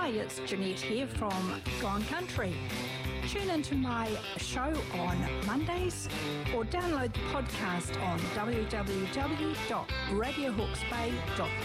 Hi, it's Jeanette here from Gone Country. Tune into my show on Mondays or download the podcast on www.radiohawksbay.com.